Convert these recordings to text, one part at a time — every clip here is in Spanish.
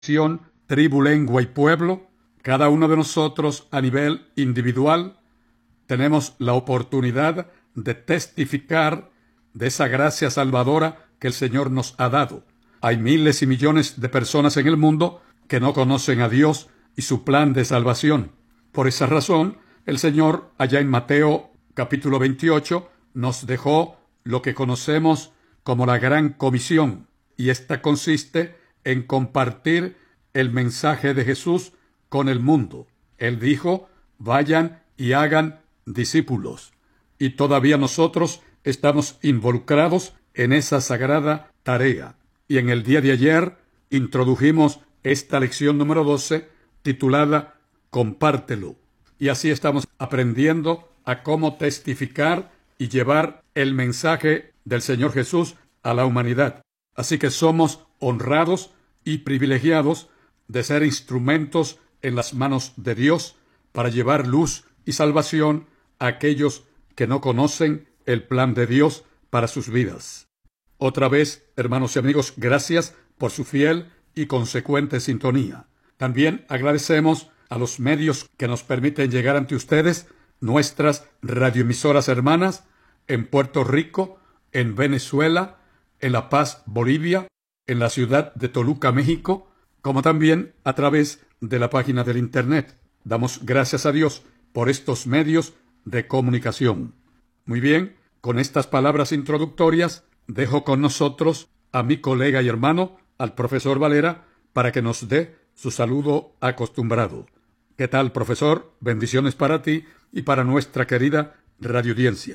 tribu, lengua y pueblo, cada uno de nosotros a nivel individual tenemos la oportunidad de testificar de esa gracia salvadora que el Señor nos ha dado. Hay miles y millones de personas en el mundo que no conocen a Dios y su plan de salvación. Por esa razón, el Señor, allá en Mateo capítulo 28, nos dejó lo que conocemos como la Gran Comisión, y esta consiste en compartir el mensaje de Jesús con el mundo. Él dijo: vayan y hagan discípulos. Y todavía nosotros estamos involucrados en esa sagrada tarea. Y en el día de ayer introdujimos esta lección número 12 titulada Compártelo. Y así estamos aprendiendo a cómo testificar y llevar el mensaje del Señor Jesús a la humanidad. Así que somos honrados y privilegiados de ser instrumentos en las manos de Dios para llevar luz y salvación a aquellos que no conocen el plan de Dios para sus vidas. Otra vez, hermanos y amigos, gracias por su fiel y consecuente sintonía. También agradecemos a los medios que nos permiten llegar ante ustedes, nuestras radioemisoras hermanas en Puerto Rico, en Venezuela, en La Paz, Bolivia, en la ciudad de Toluca, México, como también a través de la página del Internet. Damos gracias a Dios por estos medios de comunicación. Muy bien, con estas palabras introductorias, dejo con nosotros a mi colega y hermano, al profesor Valera, para que nos dé su saludo acostumbrado. ¿Qué tal, profesor? Bendiciones para ti y para nuestra querida radioaudiencia.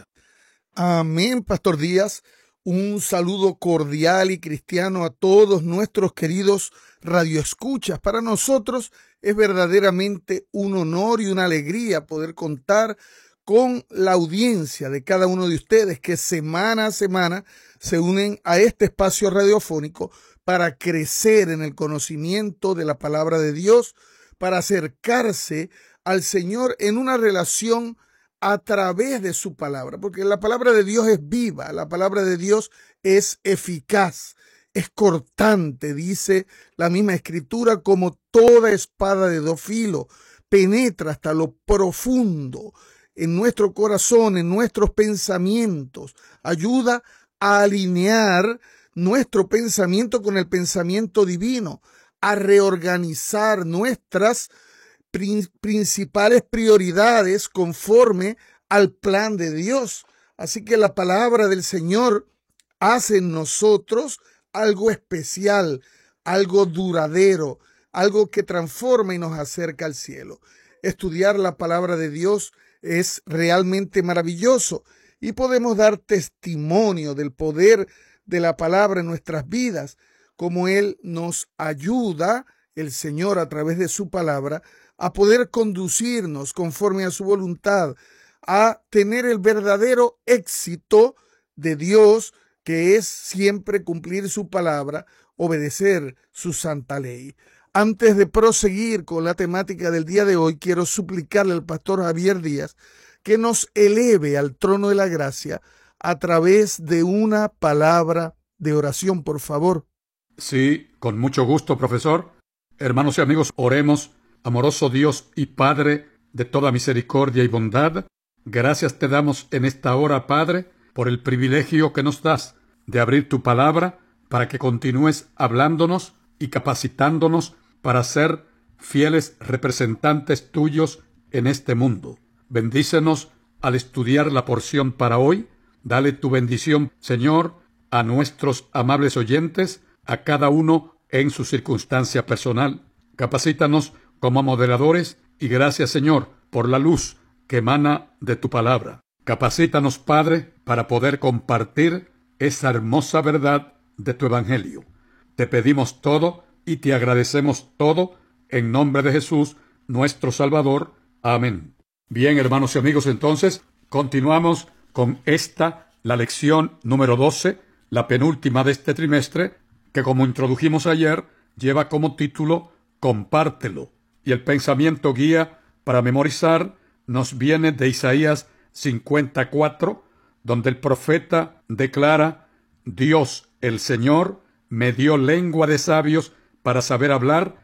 Amén, Pastor Díaz. Un saludo cordial y cristiano a todos nuestros queridos radioescuchas. Para nosotros es verdaderamente un honor y una alegría poder contar con la audiencia de cada uno de ustedes que semana a semana se unen a este espacio radiofónico para crecer en el conocimiento de la palabra de Dios, para acercarse al Señor en una relación a través de su palabra, porque la palabra de Dios es viva, la palabra de Dios es eficaz, es cortante, dice la misma Escritura, como toda espada de dos filos, penetra hasta lo profundo en nuestro corazón, en nuestros pensamientos, ayuda a alinear nuestro pensamiento con el pensamiento divino, a reorganizar nuestras principales prioridades conforme al plan de Dios. Así que la palabra del Señor hace en nosotros algo especial, algo duradero, algo que transforma y nos acerca al cielo. Estudiar la palabra de Dios es realmente maravilloso y podemos dar testimonio del poder de la palabra en nuestras vidas, como Él nos ayuda, el Señor, a través de su palabra, a poder conducirnos conforme a su voluntad, a tener el verdadero éxito de Dios, que es siempre cumplir su palabra, obedecer su santa ley. Antes de proseguir con la temática del día de hoy, quiero suplicarle al pastor Javier Díaz que nos eleve al trono de la gracia a través de una palabra de oración, por favor. Sí, con mucho gusto, profesor. Hermanos y amigos, oremos. Amoroso Dios y Padre de toda misericordia y bondad, gracias te damos en esta hora, Padre, por el privilegio que nos das de abrir tu palabra para que continúes hablándonos y capacitándonos para ser fieles representantes tuyos en este mundo. Bendícenos al estudiar la porción para hoy. Dale tu bendición, Señor, a nuestros amables oyentes, a cada uno en su circunstancia personal. Capacítanos como moderadores y gracias, Señor, por la luz que emana de tu palabra. Capacítanos, Padre, para poder compartir esa hermosa verdad de tu evangelio. Te pedimos todo y te agradecemos todo en nombre de Jesús, nuestro Salvador. Amén. Bien, hermanos y amigos, entonces continuamos con la lección número 12, la penúltima de este trimestre, que como introdujimos ayer, lleva como título Compártelo. Y el pensamiento guía para memorizar nos viene de Isaías 54, donde el profeta declara: Dios, el Señor, me dio lengua de sabios para saber hablar